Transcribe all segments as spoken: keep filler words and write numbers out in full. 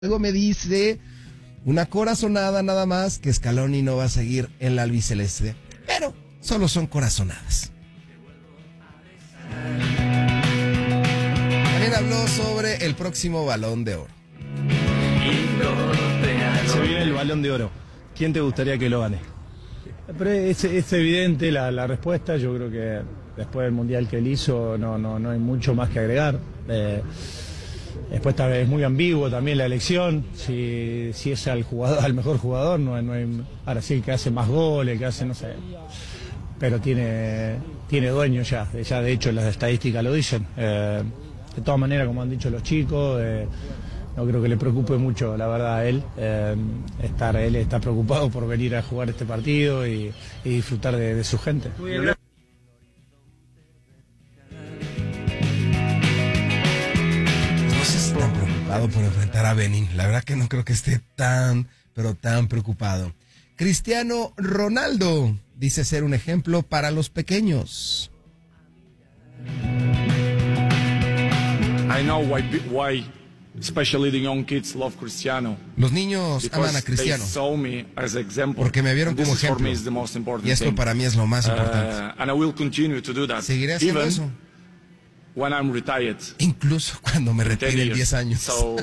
Luego me dice una corazonada nada más que Scaloni no va a seguir en la albiceleste, pero solo son corazonadas. También habló sobre el próximo Balón de Oro. Se viene el Balón de Oro. ¿Quién te gustaría que lo gane? Pero es, es evidente la, la respuesta. Yo creo que después del Mundial que él hizo no, no, no hay mucho más que agregar. Eh, después es muy ambiguo también la elección. Si, si es al jugador, al mejor jugador, no, no hay, ahora sí el que hace más goles, el que hace, no sé. Pero tiene, tiene dueño ya. Ya de hecho las estadísticas lo dicen. Eh, de todas maneras, como han dicho los chicos, eh, no creo que le preocupe mucho, la verdad, a él. Eh, estar, él está preocupado por venir a jugar este partido y, y disfrutar de, de su gente. No se está preocupado por enfrentar a Benin. La verdad que no creo que esté tan, pero tan preocupado. Cristiano Ronaldo dice ser un ejemplo para los pequeños. I know why, why especially the young kids love Cristiano. Los niños aman a Cristiano porque me vieron como ejemplo. Y esto para mí es lo más importante. Uh, and I will continue to do that. Seguiré haciendo eso. When I'm retired. Incluso cuando me retire en diez años. So,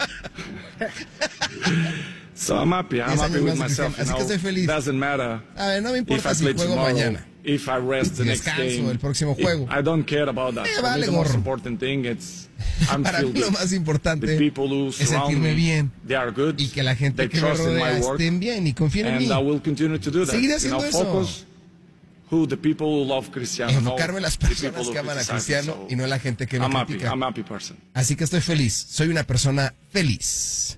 so I'm happy. I'm happy with myself. Así que estoy feliz. Doesn't matter. A ver, no me importa si juego tomorrow, mañana. If I rest the si next game, el próximo juego. I don't care about that. Me For vale me, the gorro. most important thing it's I'm Para mí lo más importante the people who es sentirme me, bien they are good, y que la gente que me rodea estén bien y confíen en mí. And I will continue to do that. Seguiré haciendo you know, eso. Focus who the people who love Cristiano. Enfocarme en las personas que aman a Cristiano so y no en la gente que me I'm critica. Happy, I'm happy person. Así que estoy feliz. Soy una persona feliz.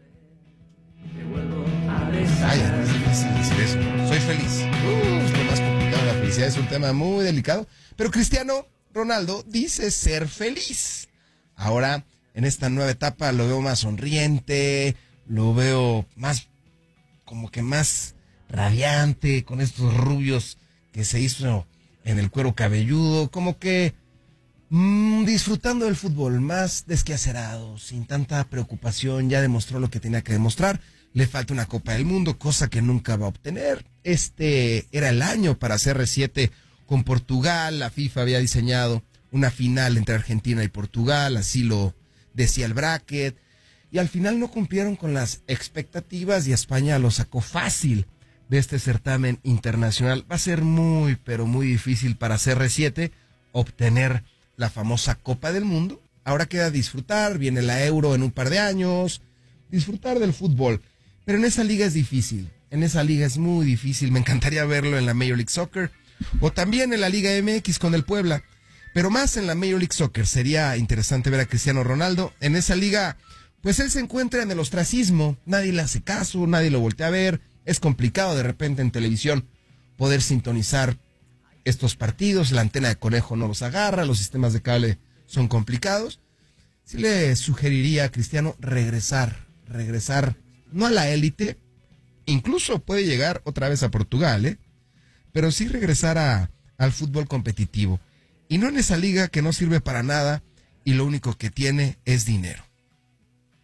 Ay, es difícil decir eso. Soy feliz. Uh, es lo más complicado. La felicidad es un tema muy delicado. Pero Cristiano Ronaldo dice ser feliz. Ahora, en esta nueva etapa, lo veo más sonriente, lo veo más, como que más radiante, con estos rubios que se hizo en el cuero cabelludo, como que mmm, disfrutando del fútbol, más desquacerado, sin tanta preocupación. Ya demostró lo que tenía que demostrar. Le falta una Copa del Mundo, cosa que nunca va a obtener. Este era el año para C R siete con Portugal. La FIFA había diseñado una final entre Argentina y Portugal, así lo decía el bracket. Y al final no cumplieron con las expectativas y España lo sacó fácil de este certamen internacional. Va a ser muy, pero muy difícil para C R siete obtener la famosa Copa del Mundo. Ahora queda disfrutar, viene la Euro en un par de años, disfrutar del fútbol. Pero en esa liga es difícil, en esa liga es muy difícil. Me encantaría verlo en la Major League Soccer o también en la Liga M X con el Puebla. Pero más en la Major League Soccer sería interesante ver a Cristiano Ronaldo. En esa liga, pues él se encuentra en el ostracismo, nadie le hace caso, nadie lo voltea a ver. Es complicado de repente en televisión poder sintonizar estos partidos, la antena de conejo no los agarra, los sistemas de cable son complicados. Sí le sugeriría a Cristiano regresar, regresar, no a la élite, incluso puede llegar otra vez a Portugal, ¿eh? Pero sí regresar a, al fútbol competitivo. Y no en esa liga que no sirve para nada y lo único que tiene es dinero.